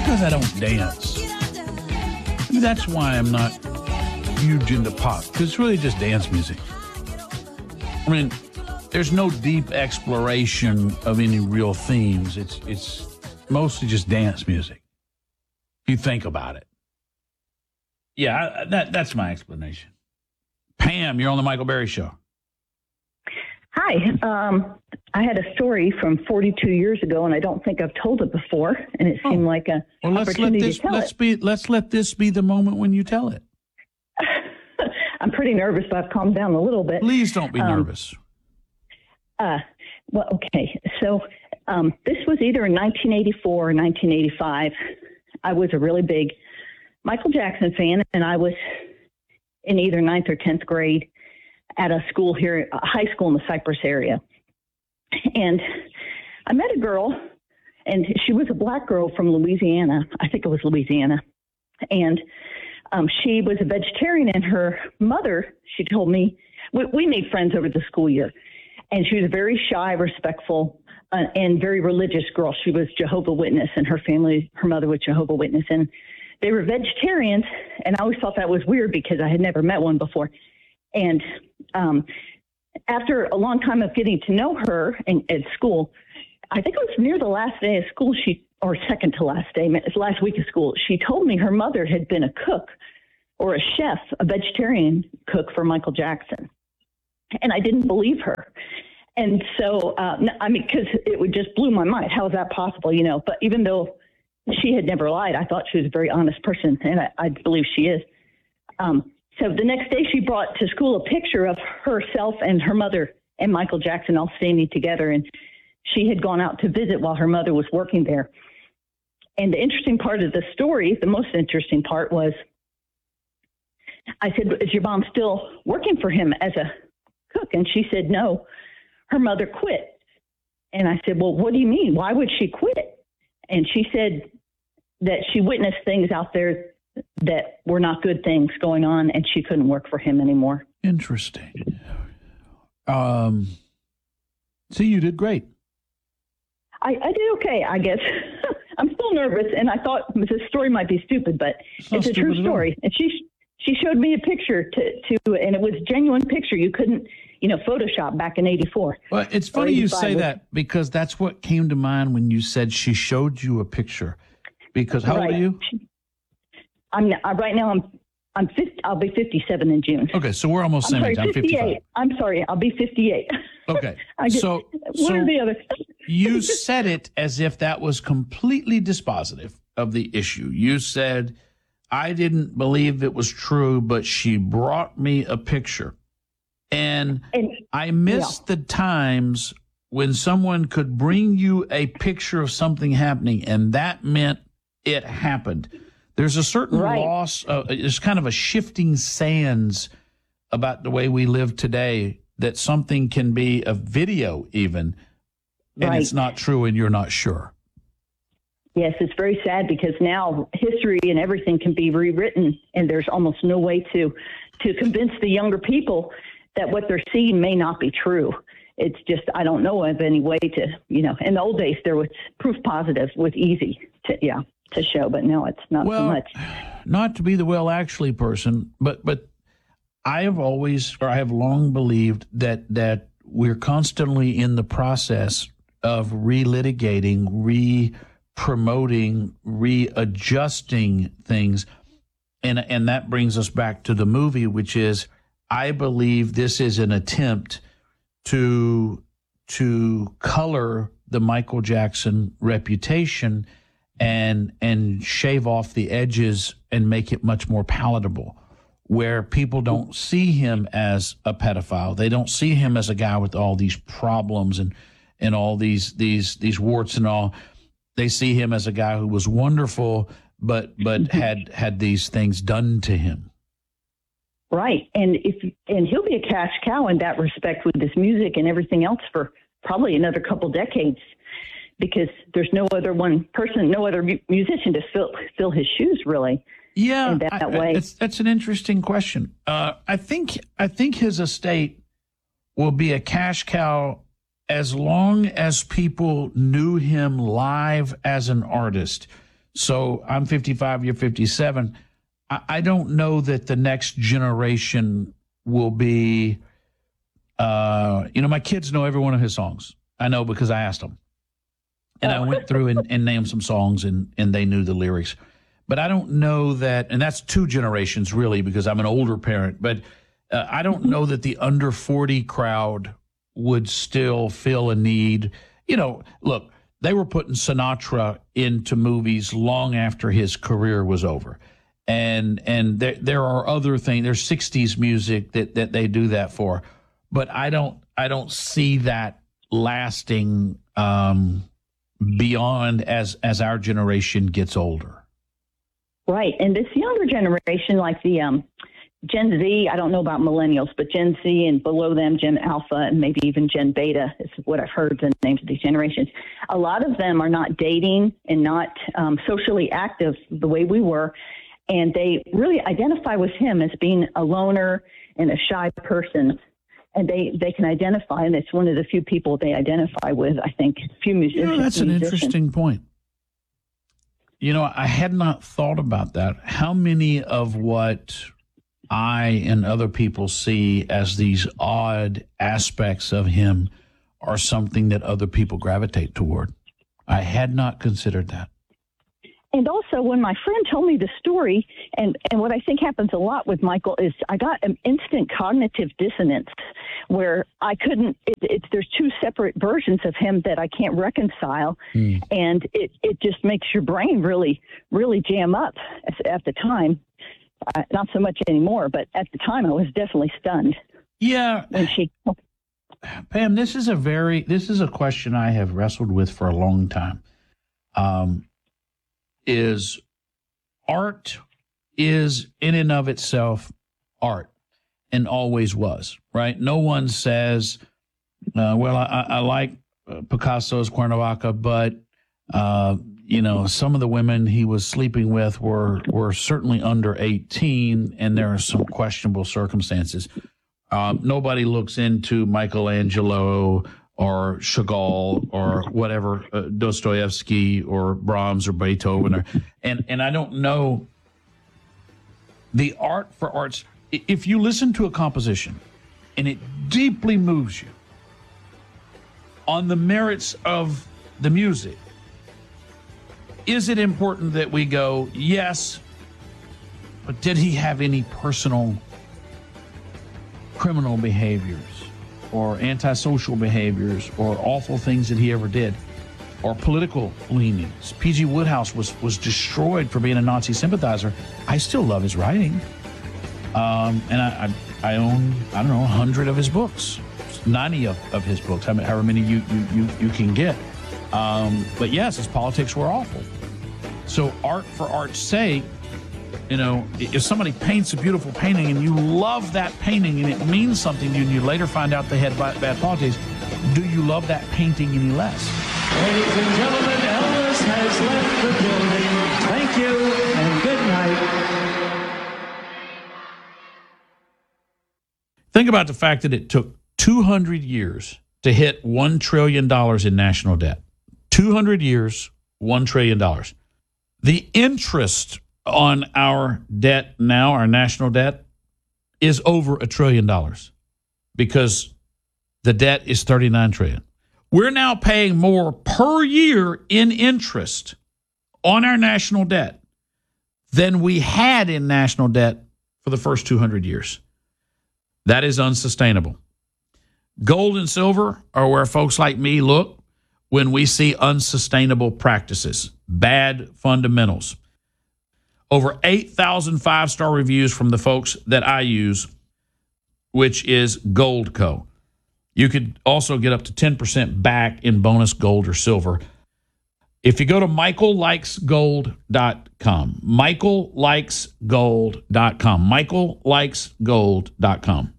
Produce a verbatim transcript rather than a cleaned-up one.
because I don't dance. Maybe that's why I'm not huge into pop, because it's really just dance music. I mean, there's no deep exploration of any real themes. It's it's mostly just dance music, if you think about it. Yeah, that that's my explanation. Pam, you're on the Michael Berry Show. Hi. Um, I had a story from forty-two years ago, and I don't think I've told it before, and it seemed oh. like a well, let's opportunity let this, to tell let's it. Be, let's let this be the moment when you tell it. I'm pretty nervous, but I've calmed down a little bit. Please don't be um, nervous. Uh, well, okay. So um, this was either in nineteen eighty-four or nineteen eighty-five. I was a really big Michael Jackson fan, and I was in either ninth or tenth grade at a school here, a high school in the Cypress area. And I met a girl, and she was a black girl from Louisiana. I think it was Louisiana. And um, she was a vegetarian, and her mother, she told me, we, we made friends over the school year. And she was a very shy, respectful, uh, and very religious girl. She was Jehovah's Witness, and her family, her mother was Jehovah's Witness. And they were vegetarians, and I always thought that was weird because I had never met one before. And um, after a long time of getting to know her in, at school, I think it was near the last day of school, she or second to last day, last week of school, she told me her mother had been a cook or a chef, a vegetarian cook for Michael Jackson. And I didn't believe her. And so, uh, I mean, because it would just blew my mind. How is that possible, you know? But even though she had never lied, I thought she was a very honest person, and I, I believe she is. Um, so the next day she brought to school a picture of herself and her mother and Michael Jackson all standing together, and she had gone out to visit while her mother was working there. And the interesting part of the story, the most interesting part was, I said, is your mom still working for him as a cook? And she said, no, her mother quit. And I said, well, what do you mean? Why would she quit? And she said that she witnessed things out there that were not good things going on, and she couldn't work for him anymore. Interesting. Um, see, you did great. I, I did okay, I guess. I'm still nervous, and I thought this story might be stupid, but it's, it's a true story. And she she showed me a picture to, to, and it was a genuine picture. You couldn't, you know, Photoshop back in eighty-four. Well, it's funny you say that, because that's what came to mind when you said she showed you a picture. Because how right. old are you? I'm uh, right now. I'm I'm fifty. I'll be fifty-seven in June. Okay, so we're almost same age. I'm fifty-five. I'm sorry. I'll be fifty-eight. Okay, I get, so one so or the other. You said it as if that was completely dispositive of the issue. You said, I didn't believe it was true, but she brought me a picture. And, and I miss yeah. the times when someone could bring you a picture of something happening, and that meant it happened. There's a certain right. loss. Uh, there's kind of a shifting sands about the way we live today, that something can be a video even, and right. it's not true and you're not sure. Yes, it's very sad, because now history and everything can be rewritten, and there's almost no way to to convince the younger people that what they're seeing may not be true. It's just, I don't know of any way to, you know, in the old days there was proof positive, was easy to, yeah, to show, but now it's not well, so much. Not to be the well actually person, but but I have always, or I have long believed that that we're constantly in the process of relitigating, re-promoting, readjusting things. And, and that brings us back to the movie, which is, I believe this is an attempt to, to color the Michael Jackson reputation and, and shave off the edges and make it much more palatable, where people don't see him as a pedophile. They don't see him as a guy with all these problems and, and all these, these, these warts and all. They see him as a guy who was wonderful, but, but had, had these things done to him. Right. And if, and he'll be a cash cow in that respect with his music and everything else for probably another couple decades, because there's no other one person, no other mu- musician to fill, fill his shoes, really. Yeah, in that I, way. It's, that's an interesting question. Uh, I think I think his estate will be a cash cow as long as people knew him live as an artist. So I'm fifty-five, you're fifty-seven. I, I don't know that the next generation will be, uh, you know, my kids know every one of his songs. I know because I asked them. And I went through and, and named some songs, and, and they knew the lyrics. But I don't know that, and that's two generations really, because I'm an older parent, but uh, I don't know that the under forty crowd would still feel a need. You know, look, they were putting Sinatra into movies long after his career was over. And and there there are other things, there's sixties music that, that they do that for. But I don't I don't see that lasting um beyond as as our generation gets older. Right. And this younger generation, like the um, Gen Z, I don't know about millennials, but Gen Z and below them, Gen Alpha and maybe even Gen Beta is what I've heard the names of these generations. A lot of them are not dating and not um, socially active the way we were. And they really identify with him as being a loner and a shy person. And they, they can identify, and it's one of the few people they identify with, I think, few musicians. You know, that's an musicians. interesting point. You know, I had not thought about that. How many of what I and other people see as these odd aspects of him are something that other people gravitate toward? I had not considered that. And also, when my friend told me the story, and, and what I think happens a lot with Michael is I got an instant cognitive dissonance where I couldn't, it, it's there's two separate versions of him that I can't reconcile. Mm. And it, it just makes your brain really, really jam up at the time. Uh, not so much anymore, but at the time I was definitely stunned. Yeah. When she... Pam, this is a very, this is a question I have wrestled with for a long time. Um, is art is in and of itself art and always was, right? No one says, uh, well, I, I like Picasso's Cuernavaca, but, uh, you know, some of the women he was sleeping with were, were certainly under eighteen, and there are some questionable circumstances. Um, nobody looks into Michelangelo or Chagall or whatever, uh, Dostoevsky or Brahms or Beethoven. Or, and, and I don't know the art for arts. If you listen to a composition and it deeply moves you on the merits of the music, is it important that we go, yes, but did he have any personal criminal behaviors or antisocial behaviors or awful things that he ever did, or political leanings? P G Wodehouse was was destroyed for being a Nazi sympathizer. I still love his writing. Um, and I, I I own, I don't know, a hundred of his books, ninety of, of his books, however many you, you, you, you can get. Um, but yes, his politics were awful. So art for art's sake, you know, if somebody paints a beautiful painting and you love that painting and it means something to you and you later find out they had bad, bad politics, do you love that painting any less? Ladies and gentlemen, Elvis has left the building. Thank you and good night. Think about the fact that it took two hundred years to hit one trillion dollars in national debt. two hundred years, one trillion dollars. The interest on our debt now, our national debt, is over a trillion dollars because the debt is thirty-nine trillion dollars. We're now paying more per year in interest on our national debt than we had in national debt for the first two hundred years. That is unsustainable. Gold and silver are where folks like me look when we see unsustainable practices, bad fundamentals. Over eight thousand five-star reviews from the folks that I use, which is Goldco. You could also get up to ten percent back in bonus gold or silver if you go to michael likes gold dot com. michael likes gold dot com. michael likes gold dot com.